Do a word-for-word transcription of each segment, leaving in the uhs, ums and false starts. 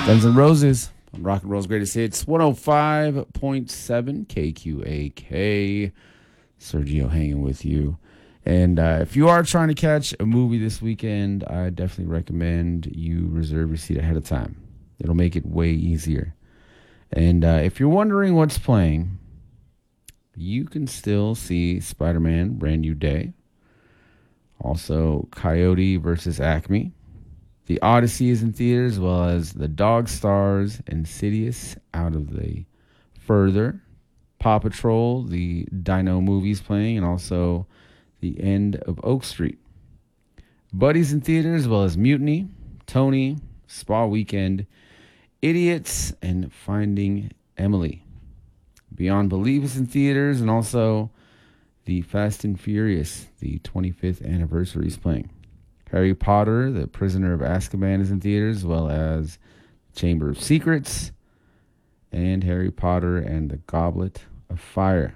Guns N' Roses on Rock and Roll's Greatest Hits, one oh five point seven K Q A K. Sergio hanging with you. And uh, if you are trying to catch a movie this weekend, I definitely recommend you reserve your seat ahead of time. It'll make it way easier. And uh, if you're wondering what's playing, you can still see Spider-Man Brand New Day. Also, Coyote versus Acme. The Odyssey is in theaters, as well as The Dog Stars, Insidious, Out of the Further, Paw Patrol, the Dino movie's playing, and also The End of Oak Street. Buddies in theaters, as well as Mutiny, Tony, Spa Weekend, Idiots, and Finding Emily. Beyond Belief is in theaters, and also the Fast and Furious, the twenty-fifth anniversary is playing. Harry Potter, The Prisoner of Azkaban is in theaters, as well as Chamber of Secrets, and Harry Potter and the Goblet of Fire.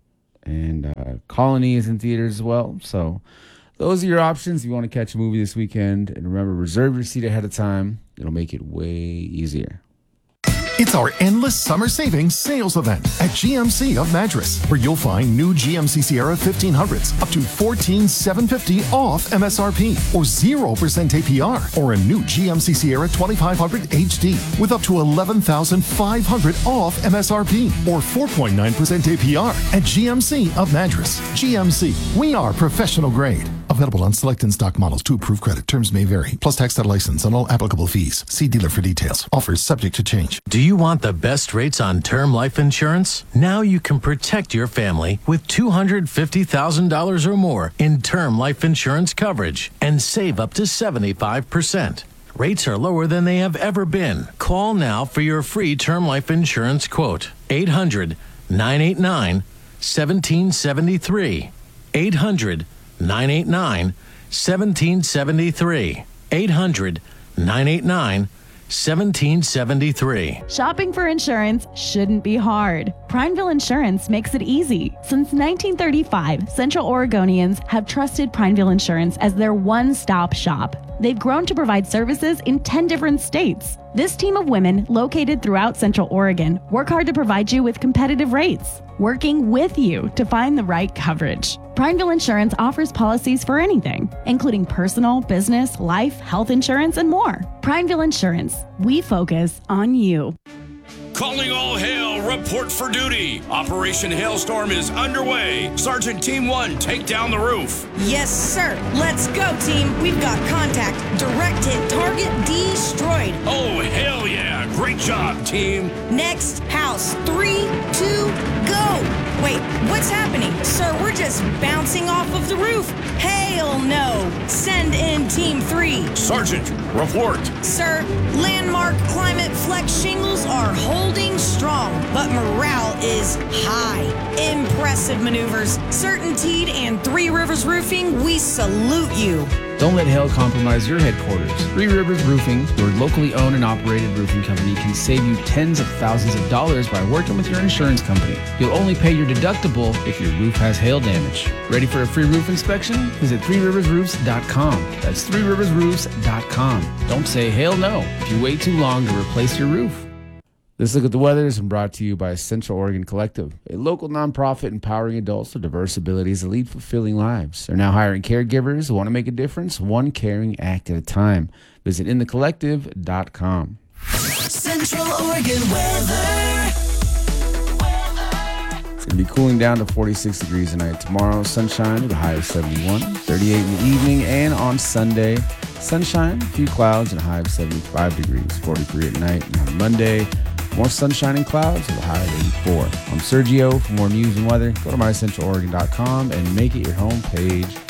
And uh, Colony is in theaters as well. So those are your options if you want to catch a movie this weekend. And remember, reserve your seat ahead of time. It'll make it way easier. It's our endless summer savings sales event at G M C of Madras, where you'll find new G M C Sierra fifteen hundreds up to fourteen thousand seven hundred fifty dollars off M S R P, or zero percent A P R, or a new G M C Sierra twenty-five hundred H D with up to eleven thousand five hundred dollars off M S R P, or four point nine percent A P R at G M C of Madras. G M C, we are professional grade. Available on select in-stock models to approved credit. Terms may vary. Plus tax and license and all applicable fees. See dealer for details. Offers subject to change. Do you want the best rates on term life insurance? Now you can protect your family with two hundred fifty thousand dollars or more in term life insurance coverage and save up to seventy-five percent. Rates are lower than they have ever been. Call now for your free term life insurance quote. eight hundred, nine eight nine, one seven seven three. eight hundred, nine eight nine, one seven seven three. eight hundred, nine eight nine, one seven seven three. Shopping for insurance shouldn't be hard. Prineville Insurance makes it easy. Since nineteen thirty-five, Central Oregonians have trusted Prineville Insurance as their one-stop shop. They've grown to provide services in ten different states. This team of women, located throughout Central Oregon, work hard to provide you with competitive rates, working with you to find the right coverage. Prineville Insurance offers policies for anything, including personal, business, life, health insurance, and more. Prineville Insurance, we focus on you. Calling all hail, report for duty. Operation Hailstorm is underway. Sergeant Team one, take down the roof. Yes, sir. Let's go, team. We've got contact. Direct hit target destroyed. Oh, hell yeah. Great job, team. Next house. Three, two, go. Wait, what's happening? Sir, we're just bouncing off of the roof. Hell no. Send in Team three. Sergeant, report. Sir, landmark climate flex shingles are holding strong, but morale is high. Impressive maneuvers. Certainteed and Three Rivers Roofing, we salute you. Don't let hail compromise your headquarters. Three Rivers Roofing, your locally owned and operated roofing company, can save you tens of thousands of dollars by working with your insurance company. You'll only pay your deductible if your roof has hail damage. Ready for a free roof inspection? Visit three rivers roofs dot com. That's three rivers roofs dot com. Don't say hail no if you wait too long to replace your roof. This Look at the Weather is brought to you by Central Oregon Collective, a local nonprofit empowering adults with diverse abilities to lead fulfilling lives. They're now hiring caregivers who want to make a difference, one caring act at a time. Visit in the collective dot com. Central Oregon weather. It's going to be cooling down to forty-six degrees tonight. Tomorrow, sunshine with a high of seventy-one, thirty-eight in the evening, and on Sunday, sunshine, a few clouds, and a high of seventy-five degrees, forty-three at night. And on Monday, more sunshine and clouds with a high of eighty-four. I'm Sergio. For more news and weather, go to my central oregon dot com and make it your home page.